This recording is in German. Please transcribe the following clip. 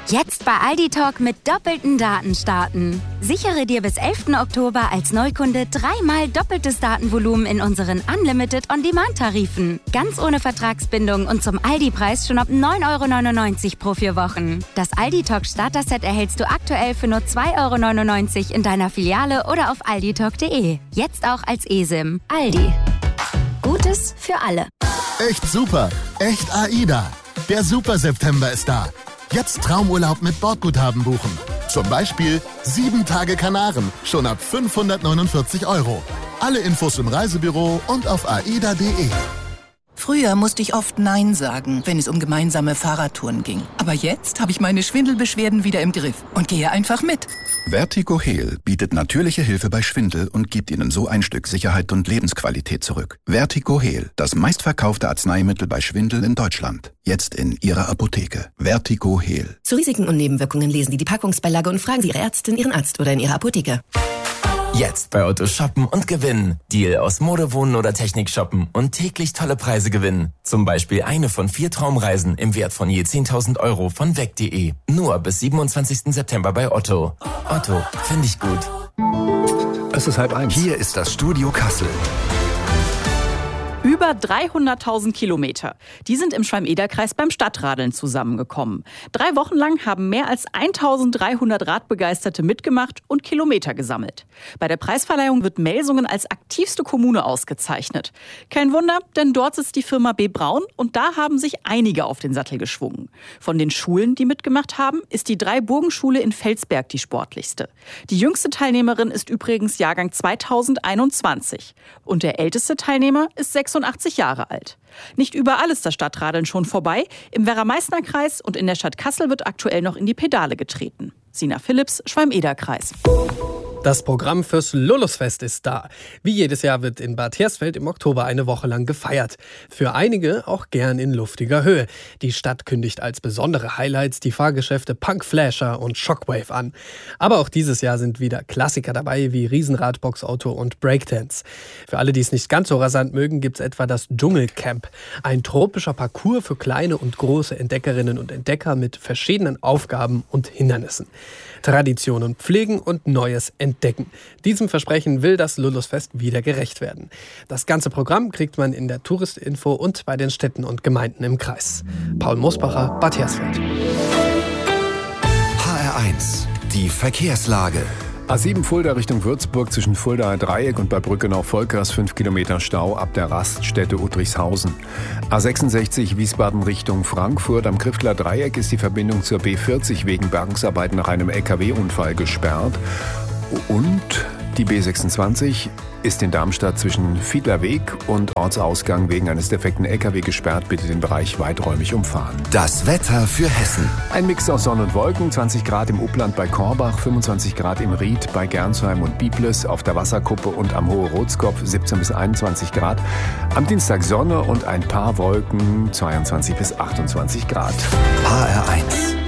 Jetzt bei Aldi Talk mit doppelten Daten starten. Sichere dir bis 11. Oktober als Neukunde 3-mal doppeltes Datenvolumen in unseren Unlimited On-Demand-Tarifen. Ganz ohne Vertragsbindung und zum Aldi-Preis schon ab 9,99 € pro 4 Wochen. Das Aldi Talk Starter-Set erhältst du aktuell für nur 2,99 € in deiner Filiale oder auf alditalk.de. Jetzt auch als eSIM. Aldi. Gutes für alle. Echt super. Echt AIDA. Der Super-September ist da. Jetzt Traumurlaub mit Bordguthaben buchen. Zum Beispiel 7 Tage Kanaren, schon ab 549 €. Alle Infos im Reisebüro und auf aida.de. Früher musste ich oft Nein sagen, wenn es um gemeinsame Fahrradtouren ging. Aber jetzt habe ich meine Schwindelbeschwerden wieder im Griff und gehe einfach mit. Vertigo Heal bietet natürliche Hilfe bei Schwindel und gibt Ihnen so ein Stück Sicherheit und Lebensqualität zurück. Vertigo Heal, das meistverkaufte Arzneimittel bei Schwindel in Deutschland. Jetzt in Ihrer Apotheke. Vertigo Heal. Zu Risiken und Nebenwirkungen lesen Sie die Packungsbeilage und fragen Sie Ihre Ärztin, Ihren Arzt oder in Ihrer Apotheke. Jetzt bei Otto shoppen und gewinnen. Deal aus Mode, Wohnen oder Technik shoppen und täglich tolle Preise gewinnen. Zum Beispiel eine von 4 Traumreisen im Wert von je 10.000 € von weg.de. Nur bis 27. September bei Otto. Otto, finde ich gut. Es ist 12:30. Hier ist das Studio Kassel. Über 300.000 Kilometer. Die sind im Schwalm-Eder-Kreis beim Stadtradeln zusammengekommen. 3 Wochen lang haben mehr als 1.300 Radbegeisterte mitgemacht und Kilometer gesammelt. Bei der Preisverleihung wird Melsungen als aktivste Kommune ausgezeichnet. Kein Wunder, denn dort sitzt die Firma B. Braun und da haben sich einige auf den Sattel geschwungen. Von den Schulen, die mitgemacht haben, ist die Dreiburgenschule in Felsberg die sportlichste. Die jüngste Teilnehmerin ist übrigens Jahrgang 2021. Und der älteste Teilnehmer ist 86 Jahre alt. Nicht überall ist das Stadtradeln schon vorbei. Im Werra-Meißner-Kreis und in der Stadt Kassel wird aktuell noch in die Pedale getreten. Sina Philipps, Schwalm-Eder-Kreis. Das Programm fürs Lulusfest ist da. Wie jedes Jahr wird in Bad Hersfeld im Oktober eine Woche lang gefeiert. Für einige auch gern in luftiger Höhe. Die Stadt kündigt als besondere Highlights die Fahrgeschäfte Punk Flasher und Shockwave an. Aber auch dieses Jahr sind wieder Klassiker dabei wie Riesenrad, Boxauto und Breakdance. Für alle, die es nicht ganz so rasant mögen, gibt es etwa das Dschungelcamp. Ein tropischer Parcours für kleine und große Entdeckerinnen und Entdecker mit verschiedenen Aufgaben und Hindernissen. Traditionen pflegen und Neues entdecken. Diesem Versprechen will das Lulusfest wieder gerecht werden. Das ganze Programm kriegt man in der Touristinfo und bei den Städten und Gemeinden im Kreis. Paul Mosbacher, Bad Hersfeld. HR1, die Verkehrslage. A7 Fulda Richtung Würzburg zwischen Fuldaer Dreieck und bei Brückenau-Volkers 5 Kilometer Stau ab der Raststätte Uttrichshausen. A66 Wiesbaden Richtung Frankfurt am Kriftler Dreieck ist die Verbindung zur B40 wegen Bergungsarbeiten nach einem LKW-Unfall gesperrt. Und die B26 ist in Darmstadt zwischen Fiedlerweg und Ortsausgang wegen eines defekten LKW gesperrt. Bitte den Bereich weiträumig umfahren. Das Wetter für Hessen. Ein Mix aus Sonne und Wolken, 20 Grad im Upland bei Korbach, 25 Grad im Ried bei Gernsheim und Biblis, auf der Wasserkuppe und am Hohe Rotskopf 17 bis 21 Grad. Am Dienstag Sonne und ein paar Wolken, 22 bis 28 Grad. HR1.